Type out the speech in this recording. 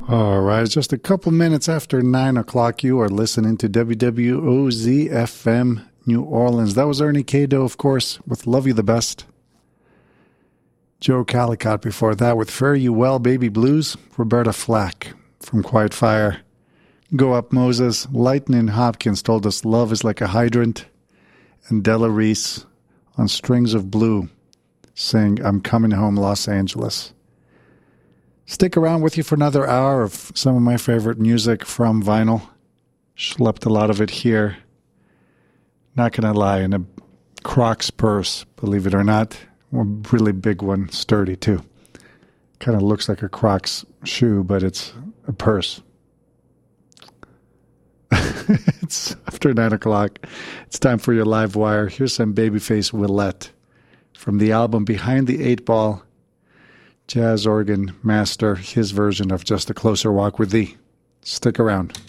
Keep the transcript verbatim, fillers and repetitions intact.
All right, it's just a couple minutes after nine o'clock. You are listening to W W O Z F M New Orleans. That was Ernie Cado, of course, with Love You the Best. Joe Calicott before that with Fare You Well, Baby Blues. Roberta Flack from Quiet Fire. Go Up Moses. Lightning Hopkins told us love is like a hydrant. And Della Reese on Strings of Blue saying I'm Coming Home Los Angeles. Stick around with you for another hour of some of my favorite music from vinyl. Schlepped a lot of it here. Not going to lie, in a Crocs purse, believe it or not. A really big one, sturdy too. Kind of looks like a Crocs shoe, but it's a purse. It's after nine o'clock. It's time for your live wire. Here's some Babyface Willette from the album Behind the Eight Ball. Jazz organ master, his version of Just a Closer Walk with Thee. Stick around.